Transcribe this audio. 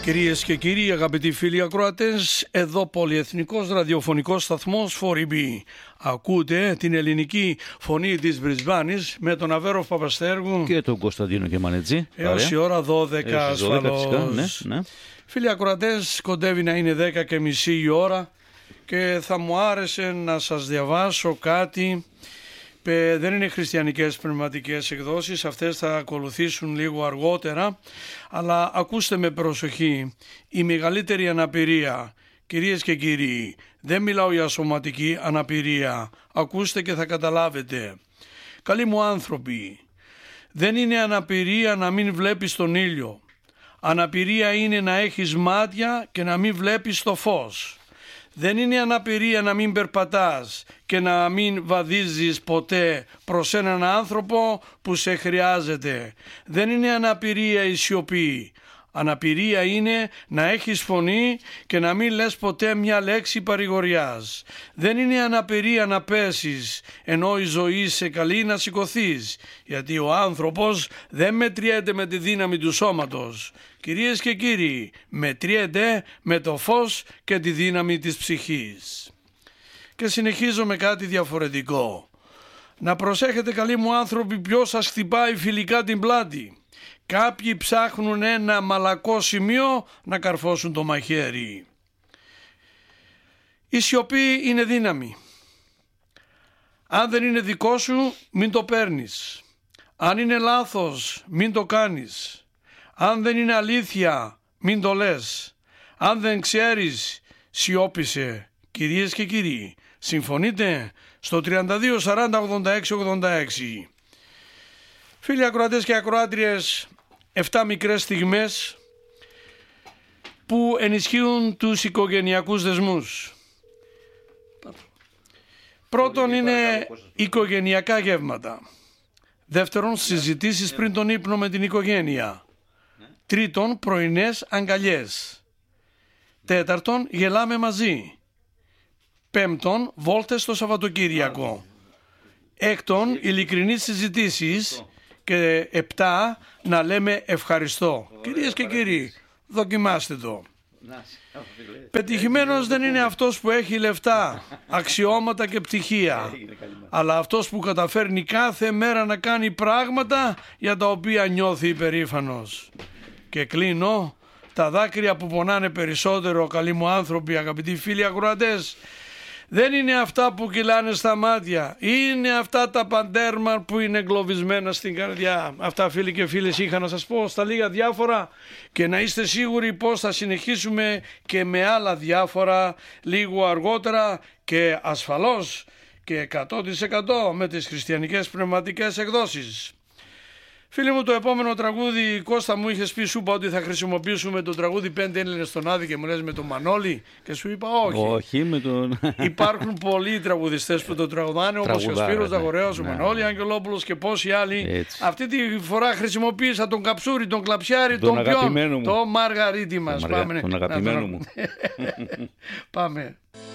Κυρίες και κύριοι, αγαπητοί φίλοι ακροατές, εδώ πολυεθνικός ραδιοφωνικός σταθμός 4EB. Ακούτε την ελληνική φωνή της Μπρισμπάνης με τον Αβέροφ Παπαστέργου και τον Κωνσταντίνο Κεμανετζή. έως η ώρα 12 ασφαλώς. Ναι. Φίλοι ακροατές, κοντεύει να είναι 10:30 η ώρα και θα μου άρεσε να σας διαβάσω κάτι. Δεν είναι χριστιανικές πνευματικές εκδόσεις, αυτές θα ακολουθήσουν λίγο αργότερα, αλλά ακούστε με προσοχή. Η μεγαλύτερη αναπηρία, κυρίες και κύριοι, δεν μιλάω για σωματική αναπηρία, ακούστε και θα καταλάβετε. Καλοί μου άνθρωποι, δεν είναι αναπηρία να μην βλέπεις τον ήλιο. Αναπηρία είναι να έχεις μάτια και να μην βλέπεις το φως. Δεν είναι αναπηρία να μην περπατάς και να μην βαδίζεις ποτέ προς έναν άνθρωπο που σε χρειάζεται. Δεν είναι αναπηρία η σιωπή. Αναπηρία είναι να έχεις φωνή και να μην λες ποτέ μια λέξη παρηγοριάς. Δεν είναι αναπηρία να πέσεις ενώ η ζωή σε καλεί να σηκωθείς, γιατί ο άνθρωπος δεν μετριέται με τη δύναμη του σώματος. Κυρίες και κύριοι, μετριέται με το φως και τη δύναμη της ψυχής. Και συνεχίζω με κάτι διαφορετικό. Να προσέχετε, καλοί μου άνθρωποι, ποιος σας χτυπάει φιλικά την πλάτη. Κάποιοι ψάχνουν ένα μαλακό σημείο να καρφώσουν το μαχαίρι. Η σιωπή είναι δύναμη. Αν δεν είναι δικό σου, μην το παίρνεις. Αν είναι λάθος, μην το κάνεις. Αν δεν είναι αλήθεια, μην το λες. Αν δεν ξέρεις, σιώπησε. Κυρίες και κύριοι, συμφωνείτε? Στο 32 40 86 86. Φίλοι ακροατές και ακροάτριες, 7 μικρές στιγμές που ενισχύουν τους οικογενειακούς δεσμούς. Πρώτον είναι οικογενειακά γεύματα. Δεύτερον, συζητήσεις πριν τον ύπνο με την οικογένεια. Τρίτον, πρωινές αγκαλιές. Τέταρτον, γελάμε μαζί. Πέμπτον, βόλτες το Σαββατοκύριακο. Έκτον, ειλικρινείς συζητήσεις. Και 7, να λέμε ευχαριστώ. Κυρίες και κύριοι, δοκιμάστε το. Πετυχημένος δεν είναι αυτός που έχει λεφτά, αξιώματα και πτυχία, αλλά αυτός που καταφέρνει κάθε μέρα να κάνει πράγματα για τα οποία νιώθει υπερήφανος. Και κλείνω, τα δάκρυα που πονάνε περισσότερο, καλοί μου άνθρωποι, αγαπητοί φίλοι ακροατές, δεν είναι αυτά που κυλάνε στα μάτια, είναι αυτά τα παντέρμα που είναι εγκλωβισμένα στην καρδιά. Αυτά, φίλοι και φίλες, είχα να σας πω στα λίγα διάφορα, και να είστε σίγουροι πως θα συνεχίσουμε και με άλλα διάφορα λίγο αργότερα, και ασφαλώς και 100% με τις χριστιανικές πνευματικές εκδόσεις. Φίλοι μου, το επόμενο τραγούδι, Κώστα, μου είχες πει, σου είπα ότι θα χρησιμοποιήσουμε το τραγούδι 5 Έλληνες στον Άδη και μου λες με τον Μανώλη, και σου είπα όχι. Όχι με τον... Υπάρχουν πολλοί τραγουδιστές που το τραγουδάνε, όπως ο Σπύρος Δαγορέας, ο Μανώλη Αγγελόπουλος και πόσοι άλλοι. Έτσι. Αυτή τη φορά χρησιμοποίησα τον Καψούρη, τον Κλαψιάρη, τον Πιόν, τον Μαργαρίτη μας. Τον αγαπημένο μου. Πάμε.